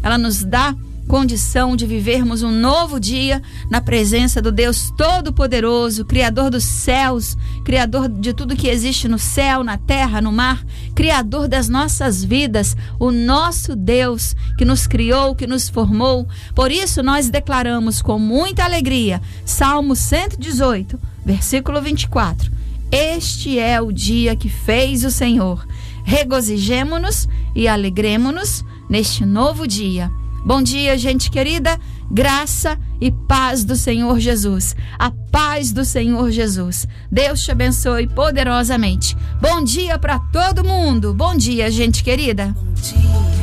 ela nos dá condição de vivermos um novo dia na presença do Deus Todo-Poderoso, Criador dos céus, Criador de tudo que existe no céu, na terra, no mar, Criador das nossas vidas, o nosso Deus que nos criou, que nos formou. Por isso nós declaramos com muita alegria, Salmo 118, versículo 24, este é o dia que fez o Senhor, regozijemo-nos e alegremo-nos neste novo dia. Bom dia, gente querida, graça e paz do Senhor Jesus. A paz do Senhor Jesus. Deus te abençoe poderosamente. Bom dia para todo mundo. Bom dia, gente querida. Bom dia.